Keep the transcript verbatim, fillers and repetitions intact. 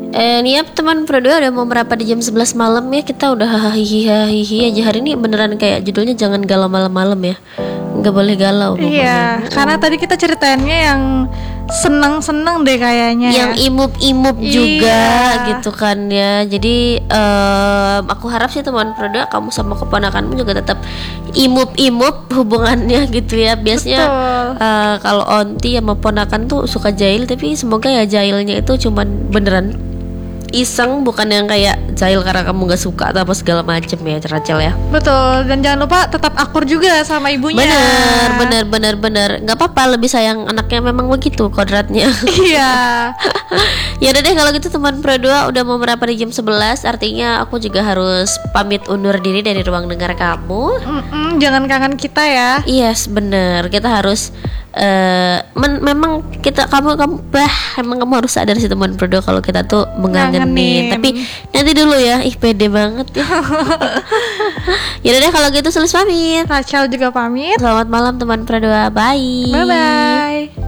Eh, nih ya teman berdua udah mau berapa di jam sebelas malam ya. Kita udah hahihi hahihi aja. Hari ini beneran kayak judulnya jangan galau malam-malam ya. Nggak boleh galau pokoknya. Iya, karena tadi kita ceritainnya yang seneng-seneng deh kayaknya. Yang imup-imup Iya. juga gitu kan ya. Jadi em, aku harap sih teman berdua kamu sama keponakanmu juga tetap imup-imup hubungannya gitu ya. Biasanya Betul. eh, kalau onti sama ponakan tuh suka jahil, tapi semoga ya jahilnya itu cuman beneran iseng, bukan yang kayak jahil karena kamu gak suka atau apa segala macem ya, Rachel ya. Betul, dan jangan lupa tetap akur juga sama ibunya. Bener, bener, bener, bener. Gak apa-apa, lebih sayang anaknya, memang begitu kodratnya. Iya. Ya udah deh kalau gitu teman Pro dua udah mau berapa di jam sebelas. Artinya aku juga harus pamit undur diri dari ruang dengar kamu. Mm-mm, jangan kangen kita ya. Yes, bener. Kita harus eh men- memang kita kamu kamu bah emang kamu harus sadar sih teman Pro dua kalau kita tuh mengangenin. Ngangenin. Tapi nanti dulu ya. Ih, pede banget ya. Ya udah deh kalau gitu Sulis pamit. Rachel juga pamit. Selamat malam teman Pro dua. Bye. Bye bye.